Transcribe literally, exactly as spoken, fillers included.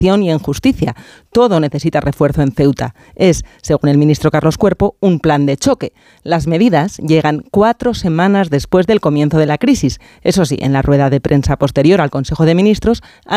y en justicia. Todo necesita refuerzo en Ceuta. Es, según el ministro Carlos Cuerpo, un plan de choque. Las medidas llegan cuatro semanas después del comienzo de la crisis. Eso sí, en la rueda de prensa posterior al Consejo de Ministros